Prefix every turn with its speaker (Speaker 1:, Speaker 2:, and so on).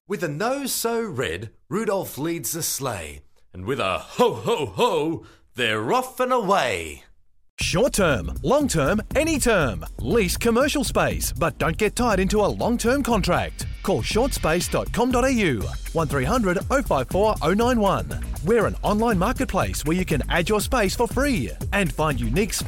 Speaker 1: With a nose so red, Rudolph leads the sleigh, and with a ho ho ho, they're off and away.
Speaker 2: Short term, long term, any term. Lease commercial space, but don't get tied into a long-term contract. Call shortspace.com.au 1300 054 091. We're an online marketplace where you can add your space for free and find unique